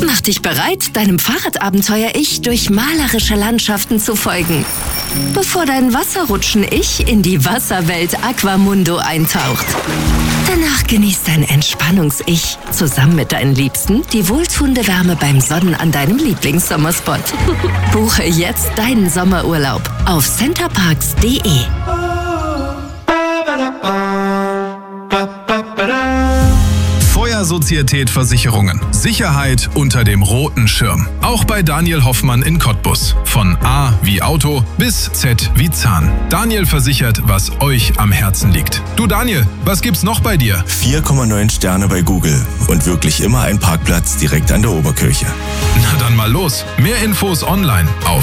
Mach dich bereit, deinem Fahrradabenteuer-Ich durch malerische Landschaften zu folgen, bevor dein Wasserrutschen-Ich in die Wasserwelt Aquamundo eintaucht. Danach genießt dein Entspannungs-Ich zusammen mit deinen Liebsten die wohltuende Wärme beim Sonnen an deinem Lieblingssommerspot. Buche jetzt deinen Sommerurlaub auf centerparks.de. Feuersozietät Versicherungen. Sicherheit unter dem roten Schirm. Auch bei Daniel Hoffmann in Cottbus. Von A wie Auto bis Z wie Zahn. Daniel versichert, was euch am Herzen liegt. Du Daniel, was gibt's noch bei dir? 4,9 Sterne bei Google und wirklich immer ein Parkplatz direkt an der Oberkirche. Na dann mal los. Mehr Infos online auf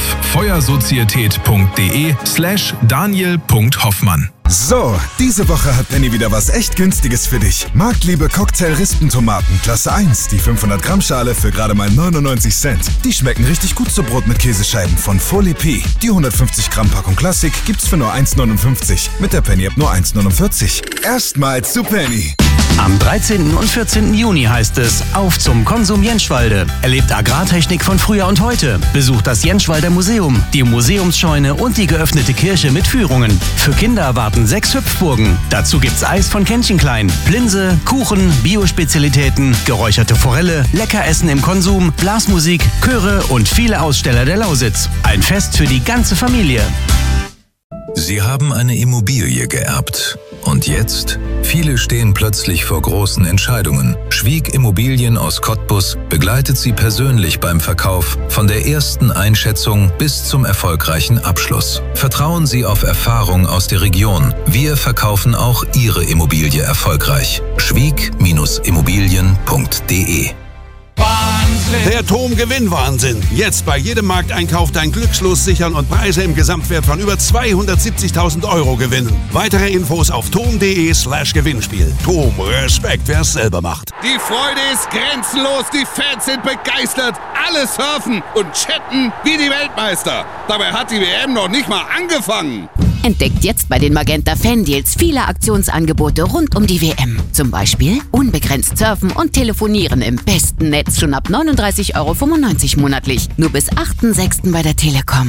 feuersozietät.de/daniel.hoffmann. So, diese Woche hat Penny wieder was echt Günstiges für dich. Marktliebe Cocktail-Rispentomaten Klasse 1, die 500 Gramm Schale für gerade mal 99 Cent. Die schmecken richtig gut zu Brot mit Käsescheiben von Folie P. Die 150 Gramm Packung Klassik gibt's für nur 1,59. Mit der Penny App nur 1,49. Erstmals zu Penny. Am 13. und 14. Juni heißt es Auf zum Konsum Jenschwalde. Erlebt Agrartechnik von früher und heute. Besucht das Jenschwalder Museum, die Museumsscheune und die geöffnete Kirche mit Führungen. Für Kinder erwarten 6 Hüpfburgen. Dazu gibt's Eis von Kännchenklein, Plinse, Kuchen, Biospezialitäten, geräucherte Forelle, Leckeressen im Konsum, Blasmusik, Chöre und viele Aussteller der Lausitz. Ein Fest für die ganze Familie. Sie haben eine Immobilie geerbt. Und jetzt? Viele stehen plötzlich vor großen Entscheidungen. Schwieg Immobilien aus Cottbus begleitet Sie persönlich beim Verkauf von der ersten Einschätzung bis zum erfolgreichen Abschluss. Vertrauen Sie auf Erfahrung aus der Region. Wir verkaufen auch Ihre Immobilie erfolgreich. Schwieg-immobilien.de. Der TOM-Gewinnwahnsinn. Jetzt bei jedem Markteinkauf dein Glückslos sichern und Preise im Gesamtwert von über 270.000 € gewinnen. Weitere Infos auf tom.de/Gewinnspiel. TOM, Respekt, wer es selber macht. Die Freude ist grenzenlos, die Fans sind begeistert. Alle surfen und chatten wie die Weltmeister. Dabei hat die WM noch nicht mal angefangen. Entdeckt jetzt bei den Magenta Fan-Deals viele Aktionsangebote rund um die WM. Zum Beispiel unbegrenzt surfen und telefonieren im besten Netz schon ab 39,95 € monatlich. Nur bis 8.6. bei der Telekom.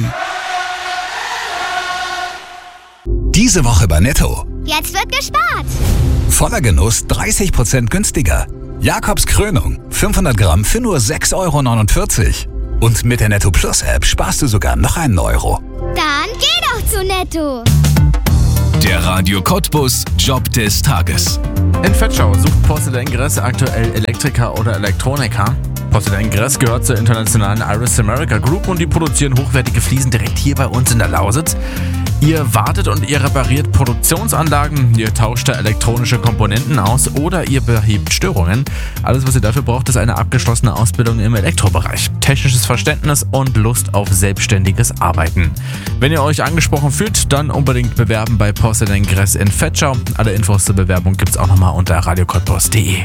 Diese Woche bei Netto. Jetzt wird gespart. Voller Genuss 30% günstiger. Jakobs Krönung 500 Gramm für nur 6,49 €. Und mit der Netto Plus App sparst du sogar noch einen Euro. Dann geh doch zu Netto. Der Radio Cottbus Job des Tages. In Vetschau sucht Porcelain Gress aktuell Elektriker oder Elektroniker. Porcelain Gress gehört zur internationalen Iris America Group und die produzieren hochwertige Fliesen direkt hier bei uns in der Lausitz. Ihr wartet und ihr repariert Produktionsanlagen, ihr tauscht da elektronische Komponenten aus oder ihr behebt Störungen. Alles, was ihr dafür braucht, ist eine abgeschlossene Ausbildung im Elektrobereich, technisches Verständnis und Lust auf selbstständiges Arbeiten. Wenn ihr euch angesprochen fühlt, dann unbedingt bewerben bei Porcelain Gress in Vetschau. Alle Infos zur Bewerbung gibt's auch nochmal unter radiocottbus.de.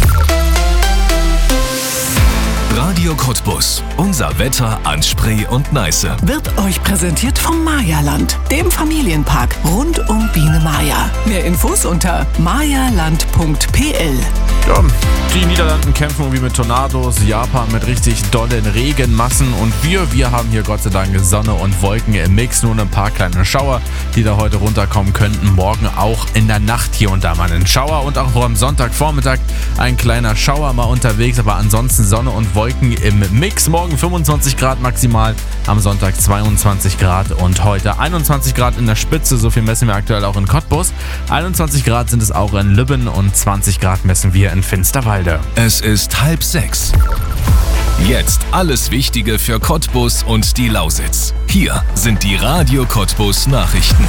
Radio Cottbus. Unser Wetter an Spree und Neiße. Wird euch präsentiert vom Mayaland, dem Familienpark rund um Biene Maya. Mehr Infos unter mayaland.pl. Ja, die Niederlanden kämpfen irgendwie mit Tornados, Japan mit richtig dollen Regenmassen und wir haben hier Gott sei Dank Sonne und Wolken im Mix. Nur ein paar kleine Schauer, die da heute runterkommen könnten. Morgen auch in der Nacht hier und da mal ein Schauer und auch am Sonntagvormittag ein kleiner Schauer mal unterwegs, aber ansonsten Sonne und Wolken im Mix. Morgen 25 Grad maximal, am Sonntag 22 Grad und heute 21 Grad in der Spitze. So viel messen wir aktuell auch in Cottbus. 21 Grad sind es auch in Lübben und 20 Grad messen wir in Finsterwalde. Es ist 5:30. Jetzt alles Wichtige für Cottbus und die Lausitz. Hier sind die Radio Cottbus Nachrichten.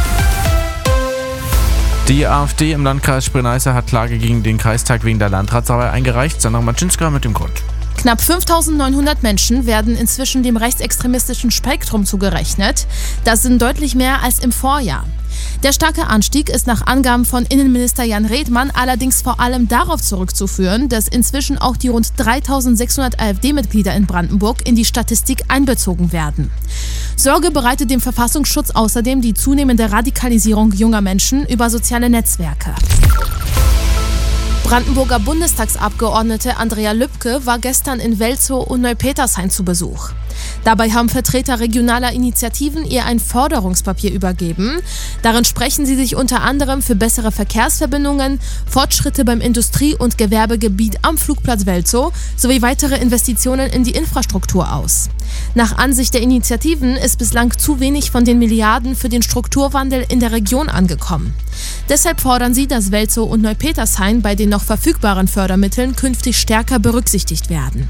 Die AfD im Landkreis Spree-Neiße hat Klage gegen den Kreistag wegen der Landratsarbeit eingereicht. Sandra Matschinska mit dem Grund. Knapp 5.900 Menschen werden inzwischen dem rechtsextremistischen Spektrum zugerechnet. Das sind deutlich mehr als im Vorjahr. Der starke Anstieg ist nach Angaben von Innenminister Jan Redmann allerdings vor allem darauf zurückzuführen, dass inzwischen auch die rund 3.600 AfD-Mitglieder in Brandenburg in die Statistik einbezogen werden. Sorge bereitet dem Verfassungsschutz außerdem die zunehmende Radikalisierung junger Menschen über soziale Netzwerke. Brandenburger Bundestagsabgeordnete Andrea Lübke war gestern in Welzow und Neupetershain zu Besuch. Dabei haben Vertreter regionaler Initiativen ihr ein Forderungspapier übergeben. Darin sprechen sie sich unter anderem für bessere Verkehrsverbindungen, Fortschritte beim Industrie- und Gewerbegebiet am Flugplatz Welzow sowie weitere Investitionen in die Infrastruktur aus. Nach Ansicht der Initiativen ist bislang zu wenig von den Milliarden für den Strukturwandel in der Region angekommen. Deshalb fordern sie, dass Welzow und Neupetershain bei den noch verfügbaren Fördermitteln künftig stärker berücksichtigt werden.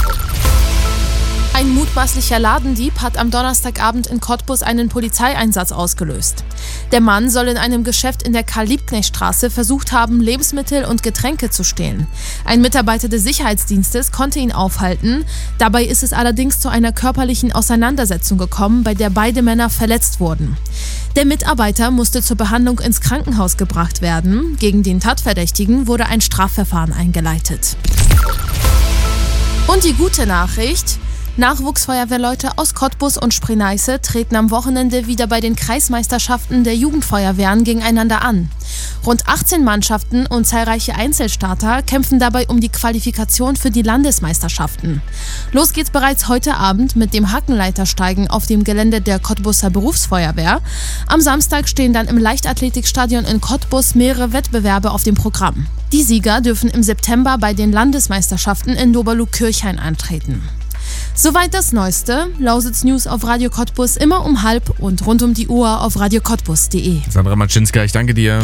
Ein mutmaßlicher Ladendieb hat am Donnerstagabend in Cottbus einen Polizeieinsatz ausgelöst. Der Mann soll in einem Geschäft in der Karl-Liebknecht-Straße versucht haben, Lebensmittel und Getränke zu stehlen. Ein Mitarbeiter des Sicherheitsdienstes konnte ihn aufhalten. Dabei ist es allerdings zu einer körperlichen Auseinandersetzung gekommen, bei der beide Männer verletzt wurden. Der Mitarbeiter musste zur Behandlung ins Krankenhaus gebracht werden. Gegen den Tatverdächtigen wurde ein Strafverfahren eingeleitet. Und die gute Nachricht: Nachwuchsfeuerwehrleute aus Cottbus und Spree-Neiße treten am Wochenende wieder bei den Kreismeisterschaften der Jugendfeuerwehren gegeneinander an. Rund 18 Mannschaften und zahlreiche Einzelstarter kämpfen dabei um die Qualifikation für die Landesmeisterschaften. Los geht's bereits heute Abend mit dem Hackenleitersteigen auf dem Gelände der Cottbuser Berufsfeuerwehr. Am Samstag stehen dann im Leichtathletikstadion in Cottbus mehrere Wettbewerbe auf dem Programm. Die Sieger dürfen im September bei den Landesmeisterschaften in Doberlug-Kirchhain antreten. Soweit das Neueste. Lausitz News auf Radio Cottbus immer um 12:30 und rund um die Uhr auf radiocottbus.de. Sandra Matschinska, ich danke dir.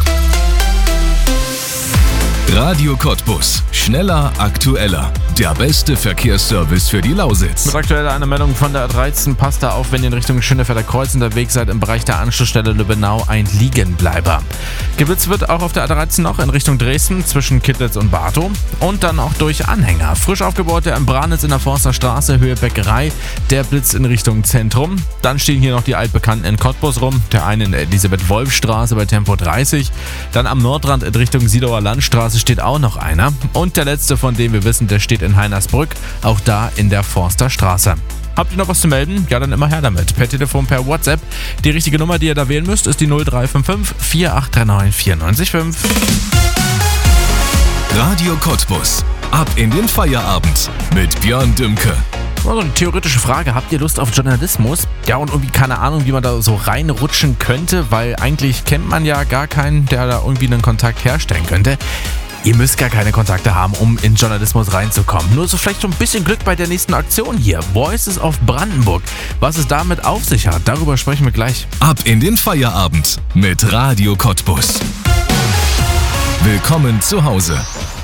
Radio Cottbus. Schneller, aktueller. Der beste Verkehrsservice für die Lausitz. Mit aktueller Anmeldung von der A13 passt da auf, wenn ihr in Richtung Schönefelder Kreuz unterwegs seid, im Bereich der Anschlussstelle Lübbenau ein Liegenbleiber. Geblitzt wird auch auf der A13 noch in Richtung Dresden zwischen Kittlitz und Bartow und dann auch durch Anhänger. Frisch aufgebaut der in Branitz in der Forsterstraße, Höhe Bäckerei, der Blitz in Richtung Zentrum. Dann stehen hier noch die altbekannten in Cottbus rum, der eine in der Elisabeth-Wolf-Straße bei Tempo 30. Dann am Nordrand in Richtung Siedauer Landstraße steht auch noch einer. Und der letzte, von dem wir wissen, der steht in Heinersbrück, auch da in der Forsterstraße. Habt ihr noch was zu melden? Ja, dann immer her damit. Per Telefon, per WhatsApp. Die richtige Nummer, die ihr da wählen müsst, ist die 0355 4839 945. Radio Cottbus. Ab in den Feierabend mit Björn Dümke. Also eine theoretische Frage, habt ihr Lust auf Journalismus? Ja, und irgendwie keine Ahnung, wie man da so reinrutschen könnte, weil eigentlich kennt man ja gar keinen, der da irgendwie einen Kontakt herstellen könnte. Ihr müsst gar keine Kontakte haben, um in Journalismus reinzukommen. Nur so vielleicht so ein bisschen Glück bei der nächsten Aktion hier. Voices of Brandenburg. Was es damit auf sich hat, darüber sprechen wir gleich. Ab in den Feierabend mit Radio Cottbus. Willkommen zu Hause.